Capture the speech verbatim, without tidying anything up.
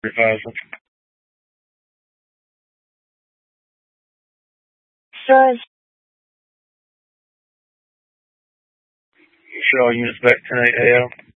Revising. Sure. Show all units back ten eight A M.